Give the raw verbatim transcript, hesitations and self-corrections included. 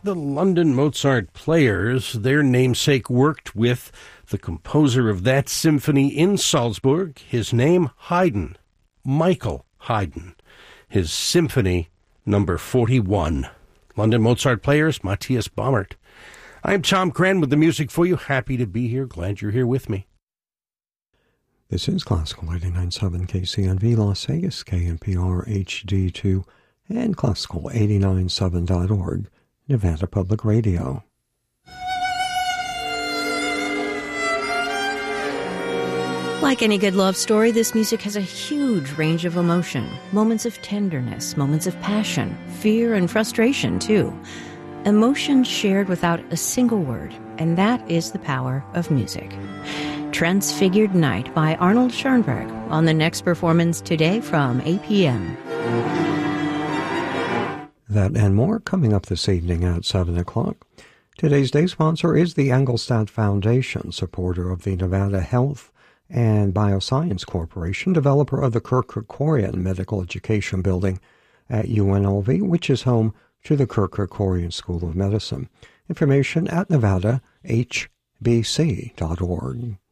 The London Mozart Players, their namesake, worked with the composer of that symphony in Salzburg. His name, Haydn, Michael Haydn. His symphony, number forty-one. London Mozart Players, Matthias Baumert. I'm Tom Cran with the music for you. Happy to be here. Glad you're here with me. This is Classical eighty-nine point seven K C N V Las Vegas, K N P R H D two, and Classical eighty-nine point seven dot org, Nevada Public Radio. Like any good love story, this music has a huge range of emotion. Moments of tenderness, moments of passion, fear and frustration, too. Emotion shared without a single word, and that is the power of music. Transfigured Night by Arnold Schoenberg on the next performance today from eight p.m. That and more coming up this evening at seven o'clock. Today's day sponsor is the Engelstad Foundation, supporter of the Nevada Health and Bioscience Corporation, developer of the Kirk Kerkorian Medical Education Building at U N L V, which is home to the Kirk Kerkorian School of Medicine. Information at nevada h b c dot org.